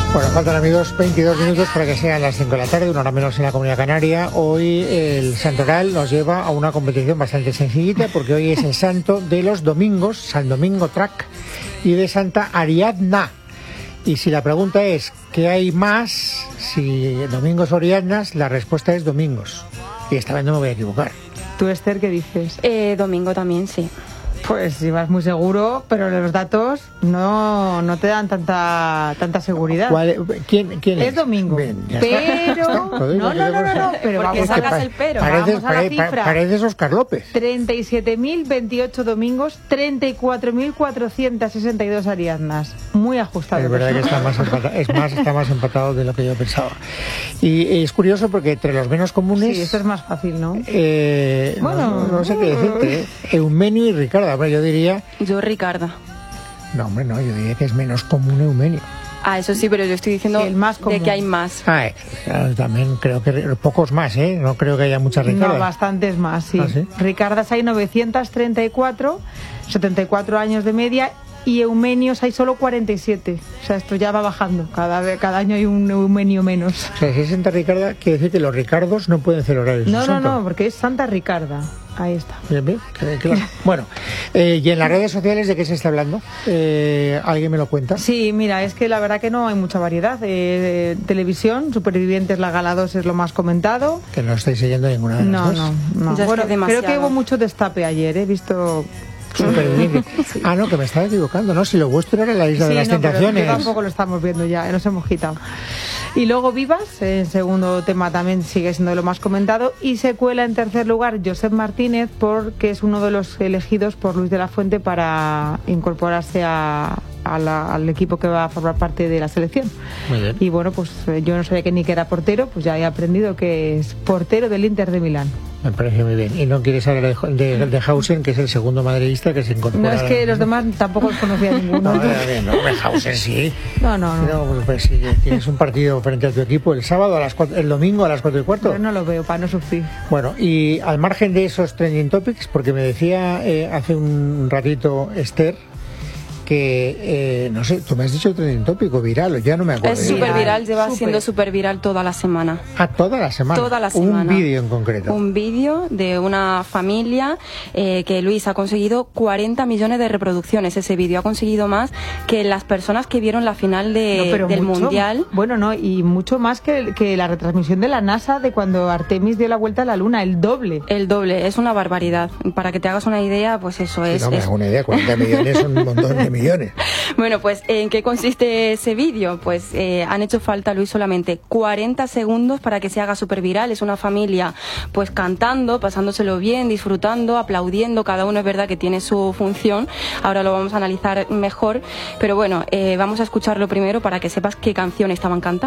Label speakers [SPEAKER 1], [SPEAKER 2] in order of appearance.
[SPEAKER 1] Bueno, faltan, amigos, 22 minutos para que sean las 5 de la tarde, una hora menos en la Comunidad Canaria. Hoy el santoral nos lleva a una competición bastante sencillita, porque hoy es el santo de los domingos, San Domingo Trac, y de Santa Ariadna. Y si la pregunta es ¿qué hay más? Si domingos o Ariadnas, la respuesta es domingos. Y esta vez no me voy a equivocar.
[SPEAKER 2] ¿Tú, Esther, qué dices?
[SPEAKER 3] Domingo también, sí.
[SPEAKER 2] Pues ibas muy seguro, pero los datos no te dan tanta seguridad.
[SPEAKER 1] ¿Quién es?
[SPEAKER 2] Es domingo.
[SPEAKER 1] Bien,
[SPEAKER 2] pero... No, pero
[SPEAKER 3] porque
[SPEAKER 2] vamos
[SPEAKER 3] sacas el pero.
[SPEAKER 2] Vamos a la cifra.
[SPEAKER 1] Pareces Oscar López.
[SPEAKER 2] 37.028 domingos, 34.462 Ariadnas. Muy ajustado.
[SPEAKER 1] Es verdad que está más empatado de lo que yo pensaba. Y es curioso porque entre los menos comunes...
[SPEAKER 2] Sí, esto es más fácil, ¿no?
[SPEAKER 1] Bueno, no sé qué decirte. Eumenio y Ricarda. Hombre, yo diría...
[SPEAKER 3] Yo, Ricarda.
[SPEAKER 1] No, hombre, no, yo diría que es menos común Eumenio.
[SPEAKER 3] Eso sí, pero yo estoy diciendo
[SPEAKER 2] el más común.
[SPEAKER 3] De que hay más.
[SPEAKER 1] También creo que pocos más, ¿eh? No creo que haya muchas Ricardas.
[SPEAKER 2] No, bastantes más, sí.
[SPEAKER 1] ¿Ah, sí?
[SPEAKER 2] Ricardas hay 934, 74 años de media, y Eumenios hay solo 47. O sea, esto ya va bajando. Cada año hay un Eumenio menos.
[SPEAKER 1] O sea, si es Santa Ricarda, quiere decir que los Ricardos no pueden celebrar el santo.
[SPEAKER 2] No, porque es Santa Ricarda. Ahí está.
[SPEAKER 1] Bien, claro. Bueno, y en las redes sociales, ¿de qué se está hablando? ¿Alguien me lo cuenta?
[SPEAKER 2] Sí, mira, es que la verdad que no hay mucha variedad. Televisión, Supervivientes, la Gala 2 es lo más comentado.
[SPEAKER 1] Que no estáis siguiendo ninguna de las dos.
[SPEAKER 2] No. Bueno, creo que hubo mucho destape ayer, he visto...
[SPEAKER 1] Supervivientes. No, que me estaba equivocando, ¿no? Si lo vuestro era la Isla de las Tentaciones.
[SPEAKER 2] Pero tampoco lo estamos viendo ya, nos hemos quitado. Y luego Vivas, en segundo tema también sigue siendo lo más comentado, y se cuela en tercer lugar Josep Martínez, porque es uno de los elegidos por Luis de la Fuente para incorporarse al equipo que va a formar parte de la selección.
[SPEAKER 1] Muy bien.
[SPEAKER 2] Y bueno, pues yo no sabía que ni que era portero, pues ya he aprendido que es portero del Inter de Milán.
[SPEAKER 1] Me parece muy bien. Y no quieres hablar de Hausen, que es el segundo madridista que se incorpora.
[SPEAKER 2] No, es que los demás tampoco los conocía ninguno.
[SPEAKER 1] No, Hausen sí.
[SPEAKER 2] No.
[SPEAKER 1] Pues sí, tienes un partido frente a tu equipo el sábado el domingo a las 4:15.
[SPEAKER 2] Pero no lo veo, para no sufrir.
[SPEAKER 1] Bueno, y al margen de esos trending topics, porque me decía hace un ratito Esther que, no sé, tú me has dicho trending tópico viral, o ya no me acuerdo.
[SPEAKER 3] Es súper viral, lleva siendo súper viral toda la semana.
[SPEAKER 1] ¿Toda la semana?
[SPEAKER 3] Toda la semana.
[SPEAKER 1] Un vídeo en concreto.
[SPEAKER 3] Un vídeo de una familia que Luis ha conseguido 40 millones de reproducciones. Ese vídeo ha conseguido más que las personas que vieron la final del Mundial.
[SPEAKER 2] Bueno, no, y mucho más que la retransmisión de la NASA de cuando Artemis dio la vuelta a la Luna, el doble.
[SPEAKER 3] El doble, es una barbaridad. Para que te hagas una idea, pues eso es.
[SPEAKER 1] No me hago una idea, 40 millones son un montón de millones.
[SPEAKER 3] Bueno, pues ¿en qué consiste ese vídeo? Pues han hecho falta, Luis, solamente 40 segundos para que se haga súper viral. Es una familia pues cantando, pasándoselo bien, disfrutando, aplaudiendo. Cada uno es verdad que tiene su función. Ahora lo vamos a analizar mejor. Pero bueno, vamos a escucharlo primero para que sepas qué canción estaban cantando.